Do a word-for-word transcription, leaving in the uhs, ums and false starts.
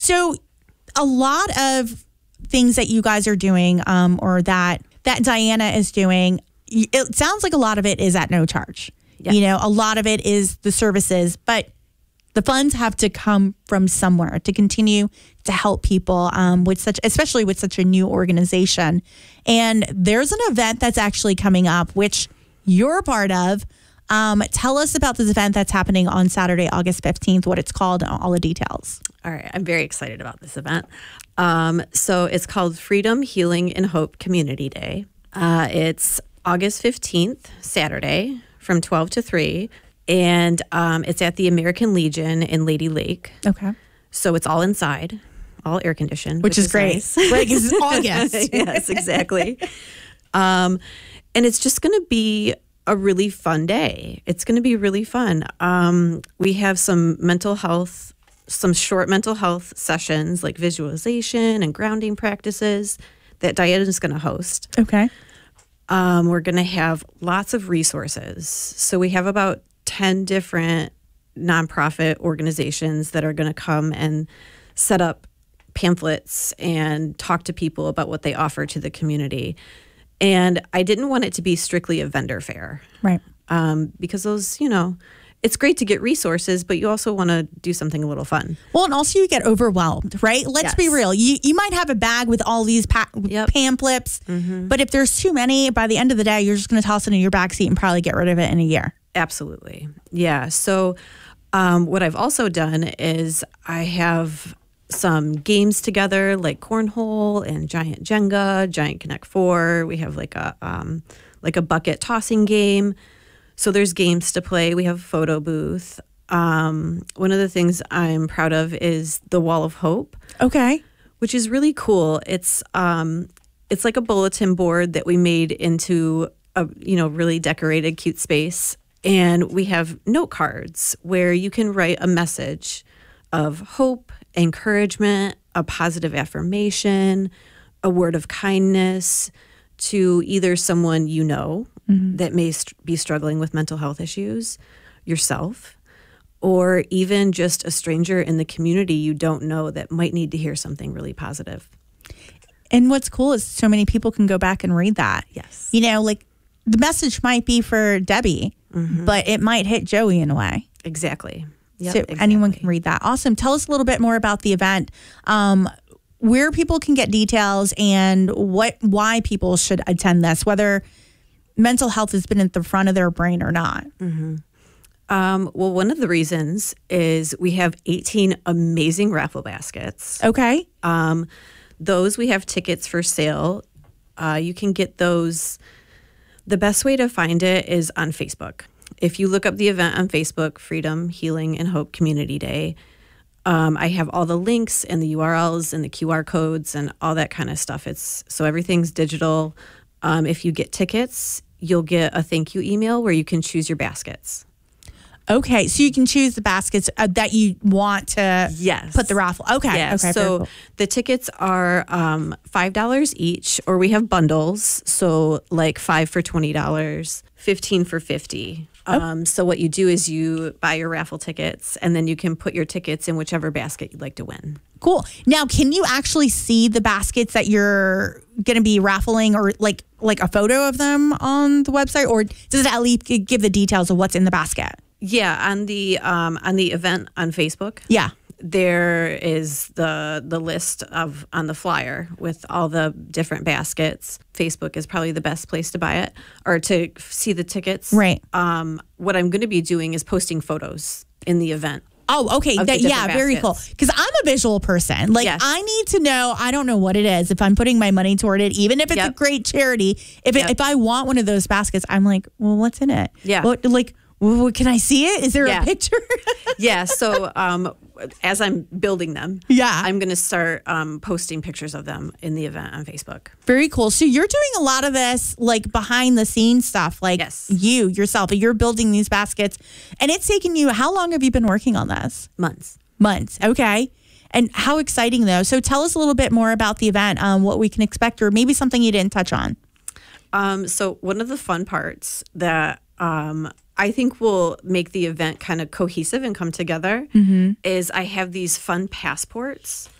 So a lot of things that you guys are doing um, or that, that Diana is doing, it sounds like a lot of it is at no charge. Yes. You know, a lot of it is the services, but the funds have to come from somewhere to continue to help people um, with such, especially with such a new organization. And there's an event that's actually coming up, which you're a part of. Um, tell us about this event that's happening on Saturday, August fifteenth, what it's called, and all the details. All right. I'm very excited about this event. Um, so it's called Freedom, Healing, and Hope Community Day. Uh, it's August fifteenth, Saturday, from twelve to three. And um, it's at the American Legion in Lady Lake. Okay. So it's all inside, all air conditioned. Which, which is, is great. Nice. Like it's August. Yes, exactly. um, and it's just going to be a really fun day. It's going to be really fun. Um, we have some mental health, some short mental health sessions like visualization and grounding practices that Diana is going to host. Okay. Um, we're going to have lots of resources. So we have about ten different nonprofit organizations that are going to come and set up pamphlets and talk to people about what they offer to the community. And I didn't want it to be strictly a vendor fair. Right. Um, because those, you know, it's great to get resources, but you also want to do something a little fun. Well, and also you get overwhelmed, right? Let's yes. be real. You you might have a bag with all these pa- yep. pamphlets, mm-hmm. but if there's too many, by the end of the day, you're just going to toss it in your backseat and probably get rid of it in a year. Absolutely. Yeah. So um, what I've also done is I have some games together like cornhole and giant Jenga, giant Connect Four. We have like a um, like a bucket tossing game. So there's games to play. We have a photo booth. Um, one of the things I'm proud of is the Wall of Hope. Okay. Which is really cool. It's um, it's like a bulletin board that we made into a you know really decorated, cute space. And we have note cards where you can write a message of hope, encouragement, a positive affirmation, a word of kindness to either someone you know mm-hmm. that may st- be struggling with mental health issues, yourself, or even just a stranger in the community you don't know that might need to hear something really positive. And what's cool is so many people can go back and read that. Yes. You know, like the message might be for Debbie, mm-hmm. but it might hit Joey in a way. Exactly. Yep, so exactly. anyone can read that. Awesome. Tell us a little bit more about the event, um, where people can get details and what why people should attend this, whether mental health has been at the front of their brain or not. Mm-hmm. Um, well, one of the reasons is we have eighteen amazing raffle baskets. Okay. Um, those we have tickets for sale. Uh, you can get those. The best way to find it is on Facebook. If you look up the event on Facebook, Freedom, Healing, and Hope Community Day, um, I have all the links and the U R Ls and the Q R codes and all that kind of stuff. It's so everything's digital. Um, if you get tickets, you'll get a thank you email where you can choose your baskets. Okay, so you can choose the baskets uh, that you want to yes. put the raffle. Okay, yes. okay. So cool. the tickets are um, five dollars each, or we have bundles. So like five for twenty dollars, fifteen for fifty. Oh. Um, so what you do is you buy your raffle tickets, and then you can put your tickets in whichever basket you'd like to win. Cool. Now, can you actually see the baskets that you're going to be raffling, or like like a photo of them on the website, or does it at least give the details of what's in the basket? Yeah, on the um, on the event on Facebook. Yeah, there is the the list of on the flyer with all the different baskets. Facebook is probably the best place to buy it or to see the tickets. Right. Um, what I'm going to be doing is posting photos in the event. Oh, okay. That, yeah, baskets. Very cool. Because I'm a visual person. Like, yes. I need to know, I don't know what it is. If I'm putting my money toward it, even if it's yep. a great charity, if it, yep. if I want one of those baskets, I'm like, well, what's in it? Yeah. What, like, well, can I see it? Is there yeah. a picture? yeah. So um, as I'm building them, yeah. I'm going to start um, posting pictures of them in the event on Facebook. Very cool. So you're doing a lot of this like behind the scenes stuff, like yes. you yourself, you're building these baskets, and it's taken you, how long have you been working on this? Months. Months. Okay. And how exciting though. So tell us a little bit more about the event, um, what we can expect, or maybe something you didn't touch on. Um, so one of the fun parts that um, I think will make the event kind of cohesive and come together is I have these fun passports